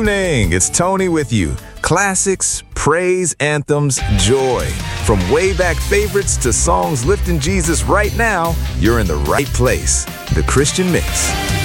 evening. It's Tony with you. Classics, praise, anthems, joy. From way back favorites to songs lifting Jesus right now, you're in the right place. The Christian Mix.